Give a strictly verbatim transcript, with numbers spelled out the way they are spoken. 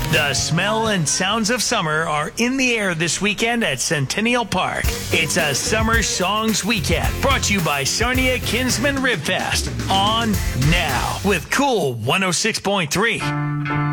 The smell and sounds of summer are in the air this weekend at Centennial Park. It's a Summer Songs Weekend, brought to you by Sarnia Kinsman Rib Fest. On now with Cool one oh six point three.